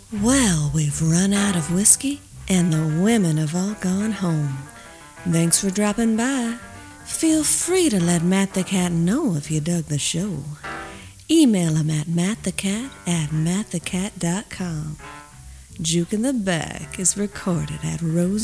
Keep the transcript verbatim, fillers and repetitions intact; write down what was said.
Well, we've run out of whiskey, and the women have all gone home. Thanks for dropping by. Feel free to let Matt the Cat know if you dug the show. Email him at mattthecat at mattthecat dot com. Juke in the Back is recorded at Rose